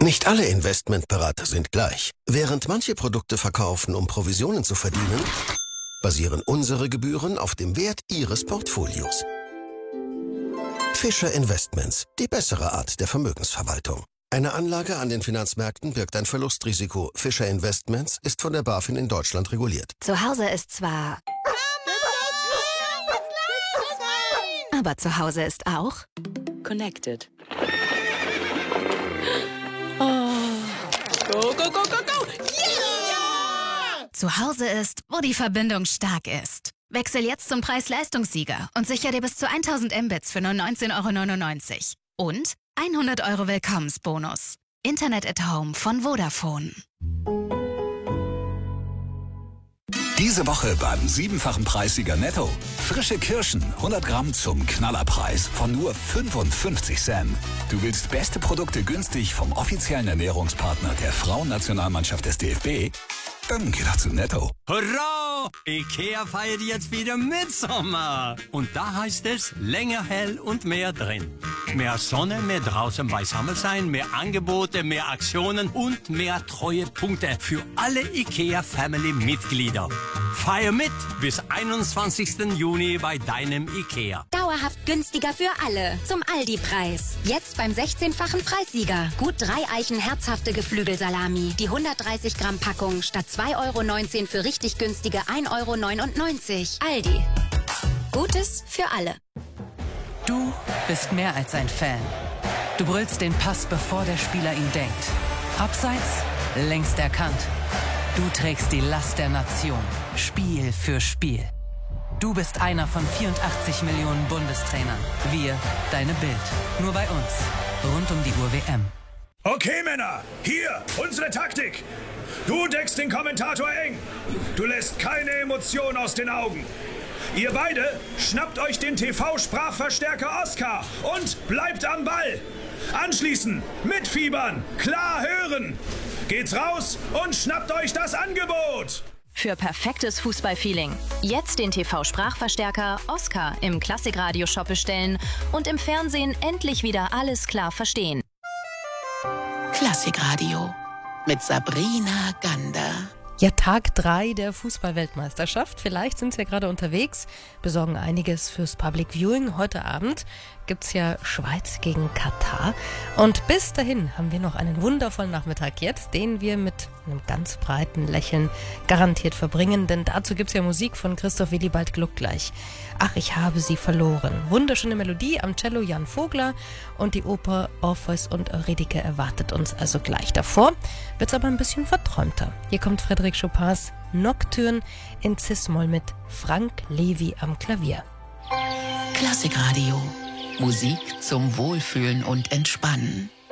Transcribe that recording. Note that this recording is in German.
Nicht alle Investmentberater sind gleich. Während manche Produkte verkaufen, um Provisionen zu verdienen, basieren unsere Gebühren auf dem Wert Ihres Portfolios. Fischer Investments, die bessere Art der Vermögensverwaltung. Eine Anlage an den Finanzmärkten birgt ein Verlustrisiko. Fischer Investments ist von der BaFin in Deutschland reguliert. Zu Hause ist zwar... Aber zu Hause ist auch... Connected. Oh. Go, go, go, go, go! Yeah! Zu Hause ist, wo die Verbindung stark ist. Wechsel jetzt zum Preis-Leistungssieger und sicher dir bis zu 1000 Mbits für nur 19,99 €. Und 100 € Willkommensbonus. Internet at Home von Vodafone. Diese Woche beim 7-fachen Preissieger Netto. Frische Kirschen, 100 Gramm zum Knallerpreis von nur 55 Cent. Du willst beste Produkte günstig vom offiziellen Ernährungspartner der Frauennationalmannschaft des DFB? Dann geh doch zu Netto. Hurra! IKEA feiert jetzt wieder Mitsommer. Und da heißt es, länger hell und mehr drin. Mehr Sonne, mehr draußen beisammen sein, mehr Angebote, mehr Aktionen und mehr Treuepunkte für alle IKEA-Family-Mitglieder. Feier mit bis 21. Juni bei deinem IKEA. Dauerhaft günstiger für alle. Zum Aldi-Preis. Jetzt beim 16-fachen Preissieger. Gut 3 Eichen herzhafte Geflügelsalami. Die 130 Gramm Packung statt 2,19 € für richtig günstige 1,99 €. Aldi. Gutes für alle. Du bist mehr als ein Fan. Du brüllst den Pass, bevor der Spieler ihn denkt. Abseits, längst erkannt. Du trägst die Last der Nation. Spiel für Spiel. Du bist einer von 84 Millionen Bundestrainern. Wir, deine Bild. Nur bei uns. Rund um die Uhr WM. Okay, Männer. Hier, unsere Taktik. Du deckst den Kommentator eng. Du lässt keine Emotion aus den Augen. Ihr beide schnappt euch den TV-Sprachverstärker Oscar und bleibt am Ball. Anschließend mitfiebern, klar hören. Geht's raus und schnappt euch das Angebot. Für perfektes Fußballfeeling. Jetzt den TV-Sprachverstärker Oscar im Klassikradio-Shop bestellen und im Fernsehen endlich wieder alles klar verstehen. Klassikradio mit Sabrina Gander. Ja, Tag 3 der Fußball-Weltmeisterschaft. Vielleicht sind wir gerade unterwegs, besorgen einiges fürs Public Viewing. Heute Abend gibt's ja Schweiz gegen Katar. Und bis dahin haben wir noch einen wundervollen Nachmittag jetzt, den wir mit einem ganz breiten Lächeln garantiert verbringen. Denn dazu gibt's ja Musik von Christoph Willibald Gluck gleich. Ach, ich habe sie verloren. Wunderschöne Melodie am Cello Jan Vogler und die Oper Orpheus und Eurydike erwartet uns also gleich. Davor wird's aber ein bisschen verträumter. Hier kommt Frédéric Chopins Nocturne in Cis-Moll mit Frank Levy am Klavier. Klassikradio. Musik zum Wohlfühlen und Entspannen.